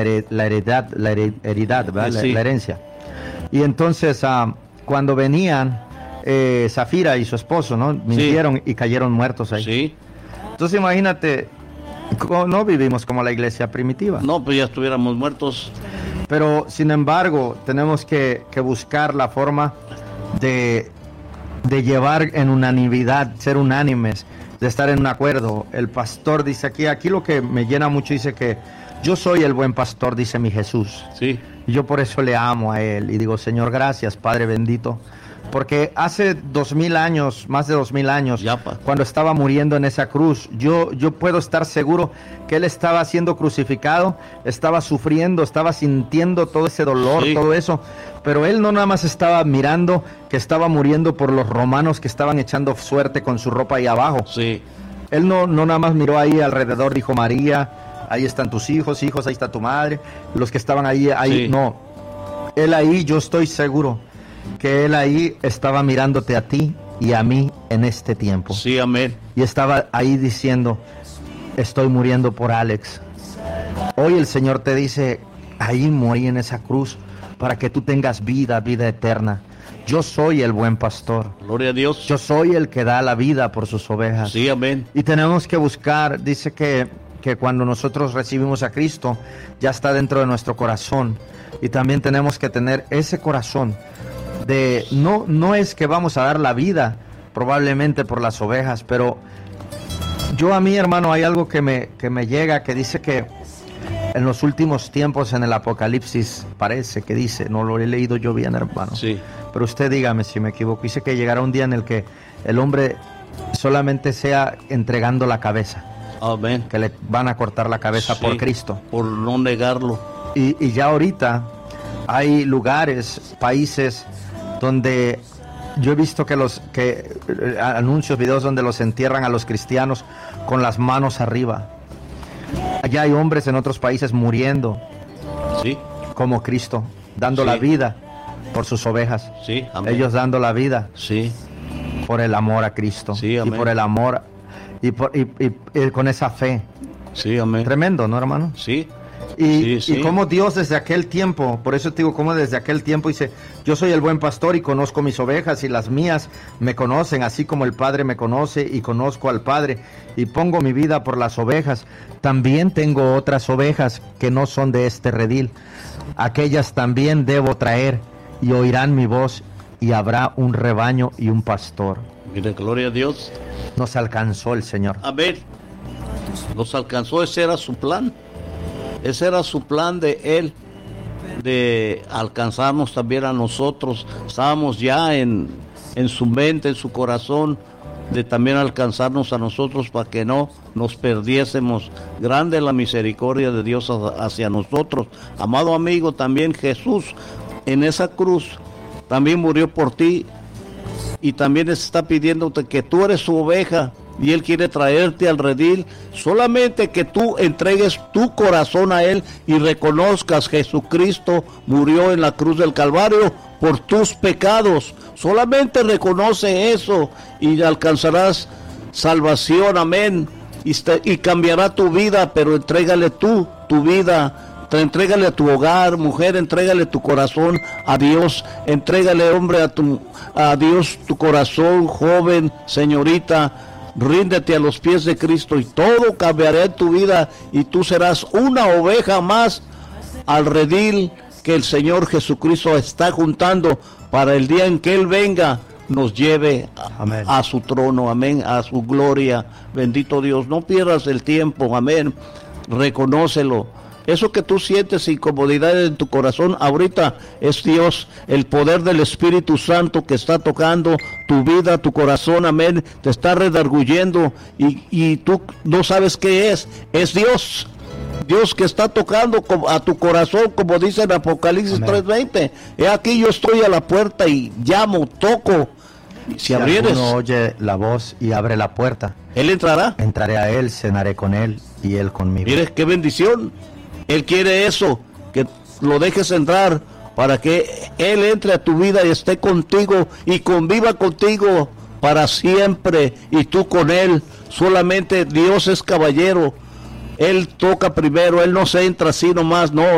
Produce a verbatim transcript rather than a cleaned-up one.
la heredad, la heredad, ¿verdad? Sí. La, la herencia. Y entonces, uh, cuando venían, eh, Zafira y su esposo, ¿no? Mintieron sí. y cayeron muertos ahí. Sí. Entonces, imagínate, no vivimos como la iglesia primitiva. No, pues ya estuviéramos muertos. Pero, sin embargo, tenemos que, que buscar la forma de, de llevar en unanimidad, ser unánimes, de estar en un acuerdo. El pastor dice aquí, aquí lo que me llena mucho, dice que yo soy el buen pastor, dice mi Jesús. Sí. Y yo por eso le amo a él y digo, Señor, gracias, Padre bendito. Porque hace dos mil años, más de dos mil años, Yapa. cuando estaba muriendo en esa cruz, yo, yo puedo estar seguro que él estaba siendo crucificado, estaba sufriendo, estaba sintiendo todo ese dolor, sí. todo eso. Pero él no nada más estaba mirando que estaba muriendo por los romanos que estaban echando suerte con su ropa ahí abajo. Sí. Él no, no nada más miró ahí alrededor, dijo María, ahí están tus hijos, hijos, ahí está tu madre, los que estaban ahí, ahí, sí. no. Él ahí, yo estoy seguro que él ahí estaba mirándote a ti y a mí en este tiempo. Sí, amén. Y estaba ahí diciendo, estoy muriendo por Alex. Hoy el Señor te dice, ahí morí en esa cruz para que tú tengas vida, vida eterna. Yo soy el buen pastor. Gloria a Dios. Yo soy el que da la vida por sus ovejas. Sí, amén. Y tenemos que buscar, dice que, que cuando nosotros recibimos a Cristo, ya está dentro de nuestro corazón. Y también tenemos que tener ese corazón de, no, no es que vamos a dar la vida probablemente por las ovejas, pero yo a mí, hermano, hay algo que me, que me llega, que dice que en los últimos tiempos en el Apocalipsis, parece que dice, no lo he leído yo bien, hermano, sí. pero usted dígame si me equivoco, dice que llegará un día en el que el hombre solamente sea entregando la cabeza. Amén. Que le van a cortar la cabeza sí, por Cristo. Por no negarlo. Y, y ya ahorita hay lugares, países donde yo he visto que los que eh, anuncios, videos donde los entierran a los cristianos con las manos arriba. Allá hay hombres en otros países muriendo, sí, como Cristo, dando sí. la vida por sus ovejas. Sí, amén. Ellos dando la vida, sí, por el amor a Cristo, sí, y por el amor y, por, y, y, y con esa fe. Sí, amén. Tremendo, ¿no, hermano? Sí. Y, sí, sí. y como Dios desde aquel tiempo, por eso te digo, como desde aquel tiempo dice, yo soy el buen pastor y conozco mis ovejas y las mías me conocen, así como el Padre me conoce y conozco al Padre y pongo mi vida por las ovejas. También tengo otras ovejas que no son de este redil, aquellas también debo traer y oirán mi voz y habrá un rebaño y un pastor. Mire, gloria a Dios. Nos alcanzó el Señor. A ver, nos alcanzó, ese era su plan. Ese era su plan de Él, de alcanzarnos también a nosotros. Estábamos ya en, en su mente, en su corazón, de también alcanzarnos a nosotros para que no nos perdiésemos. Grande es la misericordia de Dios hacia nosotros. Amado amigo, también Jesús en esa cruz también murió por ti y también está pidiéndote que tú eres su oveja. Y Él quiere traerte al redil, solamente que tú entregues tu corazón a Él y reconozcas que Jesucristo murió en la cruz del Calvario por tus pecados. Solamente reconoce eso y alcanzarás salvación, amén. Y, y cambiará tu vida, pero entrégale tú tu vida. Entrégale a tu hogar, mujer, entrégale tu corazón a Dios. Entrégale, hombre, a, tu, a Dios tu corazón, joven, señorita. Ríndete a los pies de Cristo y todo cambiará en tu vida y tú serás una oveja más al redil que el Señor Jesucristo está juntando para el día en que Él venga, nos lleve a, a su trono, amén, a su gloria. Bendito Dios, no pierdas el tiempo, amén, reconócelo. Eso que tú sientes incomodidad en tu corazón, ahorita es Dios, el poder del Espíritu Santo que está tocando tu vida, tu corazón, amén, te está redarguyendo y, y tú no sabes qué es, es Dios. Dios que está tocando a tu corazón, como dice en Apocalipsis tres veinte. He aquí yo estoy a la puerta y llamo, toco. Si, si abrieres, alguno oye la voz y abre la puerta, Él entrará. Entraré a Él, cenaré con Él y Él conmigo. Mire qué bendición. Él quiere eso, que lo dejes entrar para que Él entre a tu vida y esté contigo y conviva contigo para siempre y tú con Él. Solamente Dios es caballero. Él toca primero, Él no se entra así nomás, no.